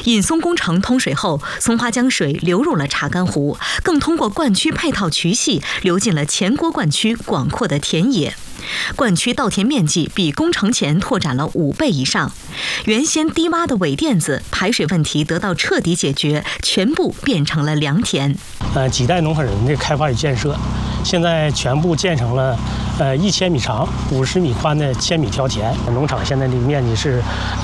尹松工程通水后，松花江水流入了查干湖，更通过灌区配套渠系流进了前郭灌区广阔的田野。灌区稻田面积比工程前拓展了5倍以上，原先低洼的苇甸子排水问题得到彻底解决，全部变成了良田。 几代农村人的开发与建设，现在全部建成了1000米长、50米宽的1000米条田。农场现在的面积是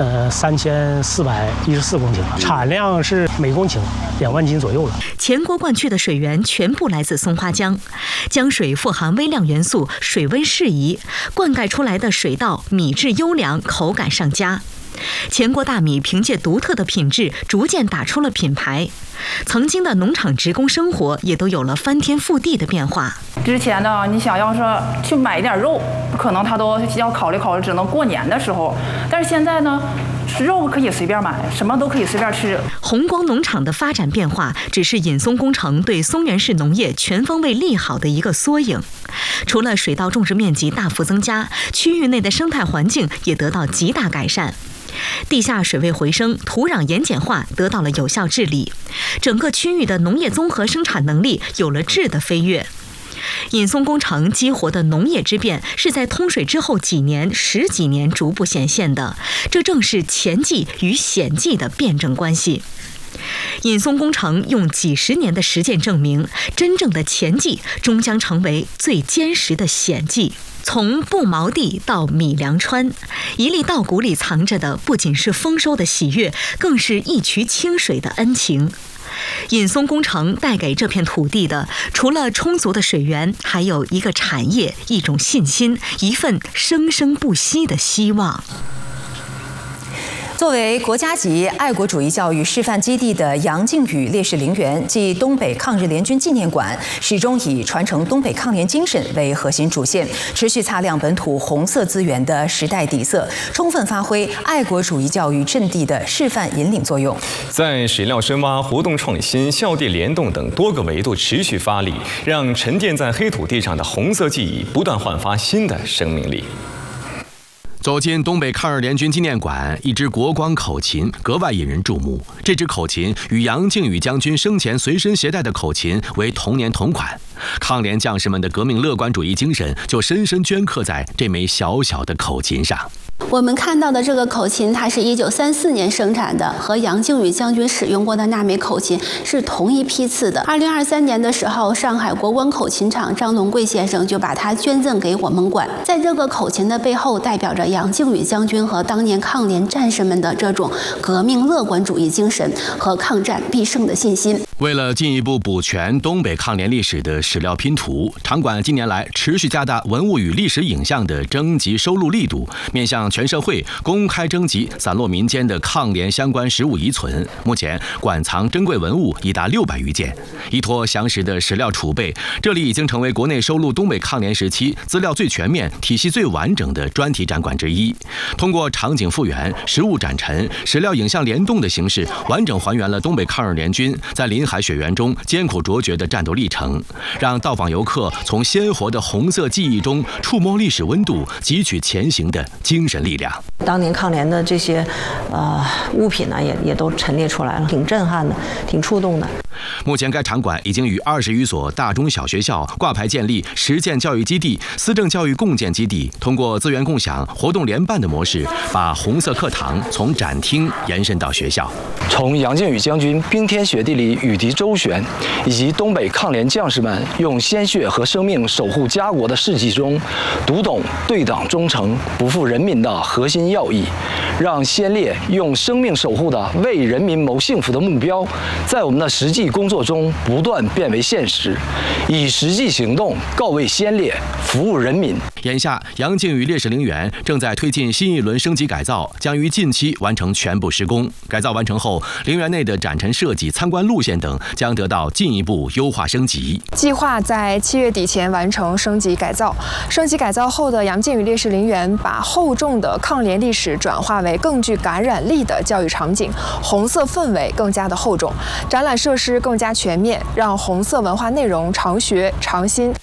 3414公顷，产量是每公顷2万斤左右了。 前郭灌区的水源全部来自松花江，江水富含微量元素，水温适宜，灌溉出来的水稻米质优良，口感上佳。前郭大米凭借独特的品质，逐渐打出了品牌。曾经的农场职工生活也都有了翻天覆地的变化。 之前呢，你想要说去买一点肉，可能他都要考虑，只能过年的时候。但是现在呢，肉可以随便买，什么都可以随便吃。 红光农场的发展变化，只是尹松工程对松原市农业全方位利好的一个缩影。除了水稻种植面积大幅增加，区域内的生态环境也得到极大改善。地下水位回升，土壤盐碱化得到了有效治理，整个区域的农业综合生产能力有了质的飞跃。尹松工程激活的农业之变，是在通水之后10几年逐步显现的，这正是前继与显继的辩证关系。尹松工程用几十年的实践证明，真正的前继终将成为最坚实的显继。从不毛地到米粮川，一粒稻谷里藏着的不仅是丰收的喜悦，更是一渠清水的恩情。尹松工程带给这片土地的，除了充足的水源，还有一个产业、一种信心、一份生生不息的希望。 作为国家级爱国主义教育示范基地的杨靖宇烈士陵园暨东北抗日联军纪念馆，始终以传承东北抗联精神为核心主线，持续擦亮本土红色资源的时代底色，充分发挥爱国主义教育阵地的示范引领作用。 在史料深挖、活动创新、校地联动等多个维度持续发力，让沉淀在黑土地上的红色记忆不断焕发新的生命力。 走进东北抗日联军纪念馆，一支国光口琴格外引人注目。这支口琴与杨靖宇将军生前随身携带的口琴为同年同款，抗联将士们的革命乐观主义精神就深深镌刻在这枚小小的口琴上。 我们看到的这个口琴，它是1934年生产的，和杨靖宇将军使用过的那枚口琴是同一批次的。2023年的时候，上海国光口琴厂张龙贵先生就把它捐赠给我们馆。在这个口琴的背后，代表着杨靖宇将军和当年抗联战士们的这种革命乐观主义精神和抗战必胜的信心。 为了进一步补全东北抗联历史的史料拼图，场馆近年来持续加大文物与历史影像的征集收录力度，面向全社会公开征集散落民间的抗联相关实物遗存。目前馆藏珍贵文物已达600余件，依托详实的史料储备，这里已经成为国内收录东北抗联时期资料最全面、体系最完整的专题展馆之一。通过场景复原、实物展陈、史料影像联动的形式，完整还原了东北抗日联军在临海雪原中艰苦卓绝的战斗历程，让到访游客从鲜活的红色记忆中触摸历史温度，汲取前行的精神力量。 当年抗联的这些物品呢，也都陈列出来了，挺震撼的，挺触动的。 目前该场馆已经与20余所大中小学校挂牌建立实践教育基地、思政教育共建基地，通过资源共享、活动联办的模式，把红色课堂从展厅延伸到学校。 从杨靖宇将军冰天雪地里与敌周旋，以及东北抗联将士们用鲜血和生命守护家国的事迹中，读懂对党忠诚、不负人民的核心要义，让先烈用生命守护的为人民谋幸福的目标，在我们的实际工作中不断变为现实，以实际行动告慰先烈，服务人民。 眼下，杨靖宇烈士陵园正在推进新一轮升级改造，将于近期完成全部施工。改造完成后，陵园内的展陈设计、参观路线等将得到进一步优化升级。 计划在7月底前完成升级改造。升级改造后的杨靖宇烈士陵园，把厚重的抗联历史转化为更具感染力的教育场景，红色氛围更加的厚重，展览设施更加全面，让红色文化内容常学常新。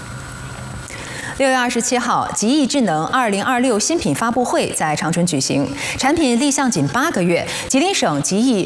6月27号，极易智能2026新品发布会在长春举行。产品立项仅8个月，吉林省极易